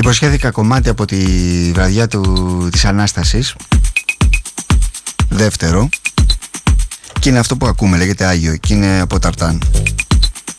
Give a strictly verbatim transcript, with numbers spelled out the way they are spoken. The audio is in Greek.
Υποσχέθηκα κομμάτι από τη βραδιά του, της Ανάστασης. Δεύτερο. Και είναι αυτό που ακούμε, λέγεται Άγιο και είναι από Ταρτάν.